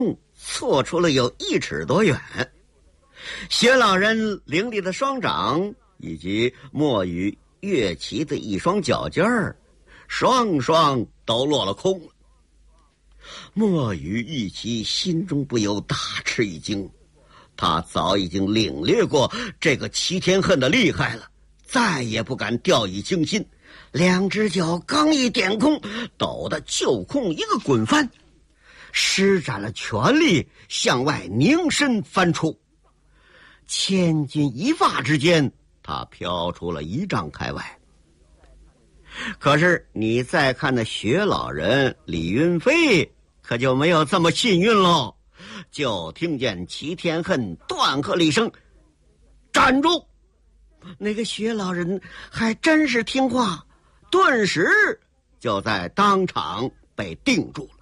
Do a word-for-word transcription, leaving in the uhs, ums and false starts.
错出了有一尺多远。薛老人凌厉的双掌以及墨鱼跃起的一双脚尖儿，双双都落了空了。墨鱼一齐心中不由大吃一惊，他早已经领略过这个齐天恨的厉害了，再也不敢掉以轻心。两只脚刚一点空，抖得就空一个滚翻，施展了全力向外拧身翻出。千钧一发之间，他飘出了一丈开外。可是你再看那薛老人李云飞，可就没有这么幸运喽。就听见齐天恨断喝了一声：“站住！”那个薛老人还真是听话，顿时就在当场被定住了。